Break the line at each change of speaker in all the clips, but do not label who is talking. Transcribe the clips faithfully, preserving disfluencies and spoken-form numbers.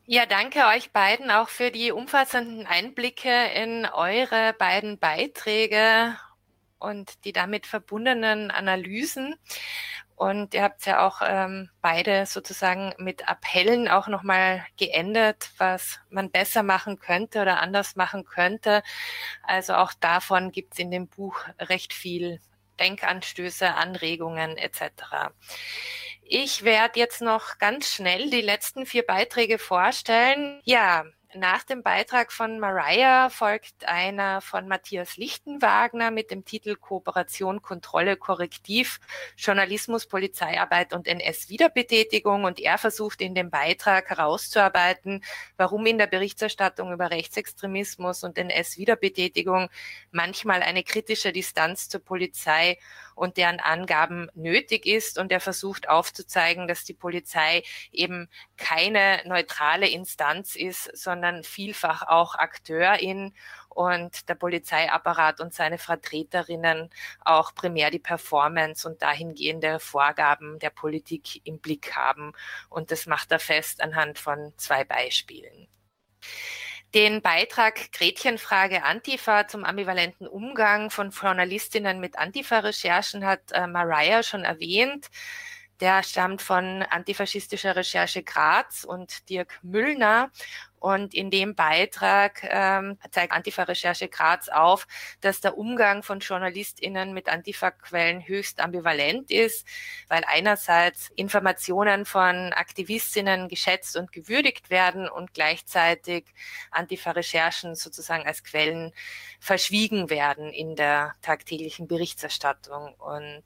Ja, danke euch beiden auch für die umfassenden Einblicke in eure beiden Beiträge und die damit verbundenen Analysen. Und ihr habt ja auch ähm, beide sozusagen mit Appellen auch nochmal geendet, was man besser machen könnte oder anders machen könnte. Also auch davon gibt es in dem Buch recht viel Denkanstöße, Anregungen et cetera. Ich werde jetzt noch ganz schnell die letzten vier Beiträge vorstellen. Ja, nach dem Beitrag von Mariah folgt einer von Matthias Lichtenwagner mit dem Titel Kooperation, Kontrolle, Korrektiv, Journalismus, Polizeiarbeit und N S-Wiederbetätigung. Und er versucht in dem Beitrag herauszuarbeiten, warum in der Berichterstattung über Rechtsextremismus und N S-Wiederbetätigung manchmal eine kritische Distanz zur Polizei und deren Angaben nötig ist. Und er versucht aufzuzeigen, dass die Polizei eben keine neutrale Instanz ist, sondern vielfach auch Akteurin und der Polizeiapparat und seine Vertreterinnen auch primär die Performance und dahingehende Vorgaben der Politik im Blick haben. Und das macht er fest anhand von zwei Beispielen. Den Beitrag Gretchenfrage Antifa zum ambivalenten Umgang von Journalistinnen mit Antifa-Recherchen hat äh, Mariah schon erwähnt. Der stammt von Antifaschistischer Recherche Graz und Dirk Müllner. Und in dem Beitrag ähm, zeigt Antifa-Recherche Graz auf, dass der Umgang von JournalistInnen mit Antifa-Quellen höchst ambivalent ist, weil einerseits Informationen von AktivistInnen geschätzt und gewürdigt werden und gleichzeitig Antifa-Recherchen sozusagen als Quellen verschwiegen werden in der tagtäglichen Berichterstattung. Und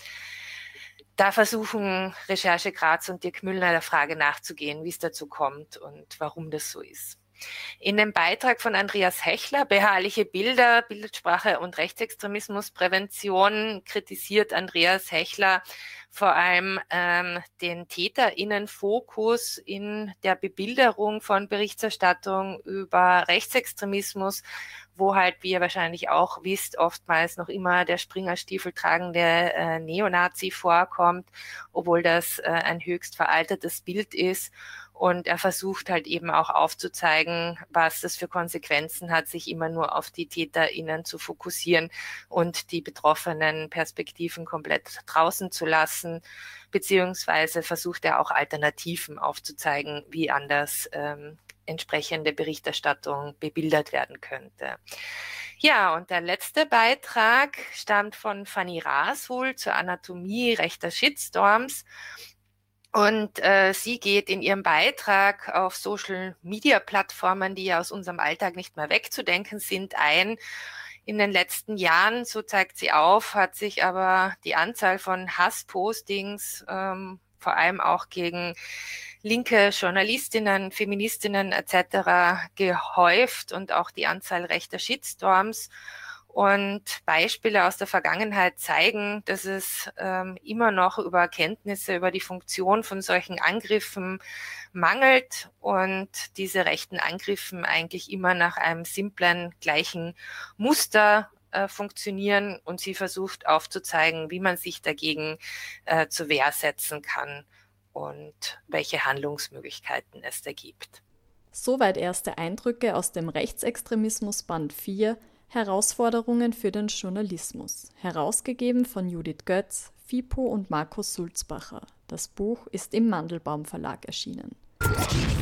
da versuchen Recherche Graz und Dirk Müllner der Frage nachzugehen, wie es dazu kommt und warum das so ist. In dem Beitrag von Andreas Hechler, Beharrliche Bilder, Bildsprache und Rechtsextremismusprävention, kritisiert Andreas Hechler vor allem ähm, den TäterInnenfokus in der Bebilderung von Berichterstattung über Rechtsextremismus, wo halt, wie ihr wahrscheinlich auch wisst, oftmals noch immer der Springerstiefel tragende äh, Neonazi vorkommt, obwohl das äh, ein höchst veraltetes Bild ist. Und er versucht halt eben auch aufzuzeigen, was das für Konsequenzen hat, sich immer nur auf die TäterInnen zu fokussieren und die betroffenen Perspektiven komplett draußen zu lassen. Beziehungsweise versucht er auch Alternativen aufzuzeigen, wie anders ähm, entsprechende Berichterstattung bebildert werden könnte. Ja, und der letzte Beitrag stammt von Fanny Rashul zur Anatomie rechter Shitstorms. Und äh, sie geht in ihrem Beitrag auf Social-Media-Plattformen, die ja aus unserem Alltag nicht mehr wegzudenken sind, ein. In den letzten Jahren, so zeigt sie auf, hat sich aber die Anzahl von Hasspostings, ähm, vor allem auch gegen linke Journalistinnen, Feministinnen et cetera gehäuft und auch die Anzahl rechter Shitstorms. Und Beispiele aus der Vergangenheit zeigen, dass es ähm, immer noch über Kenntnisse über die Funktion von solchen Angriffen mangelt und diese rechten Angriffen eigentlich immer nach einem simplen, gleichen Muster äh, funktionieren. Und sie versucht aufzuzeigen, wie man sich dagegen äh, zur Wehr setzen kann und welche Handlungsmöglichkeiten es da gibt.
Soweit erste Eindrücke aus dem Rechtsextremismus Band vier, Herausforderungen für den Journalismus, herausgegeben von Judith Götz, FIPO und Markus Sulzbacher. Das Buch ist im Mandelbaum Verlag erschienen.